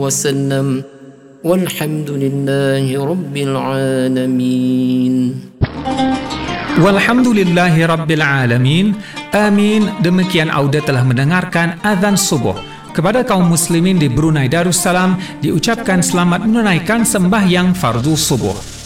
وسلم والحمد لله رب العالمين. Walhamdulillahi Rabbil Alamin. Amin. Demikian Auda telah mendengarkan azan subuh. Kepada kaum muslimin di Brunei Darussalam diucapkan selamat menunaikan sembahyang fardu subuh.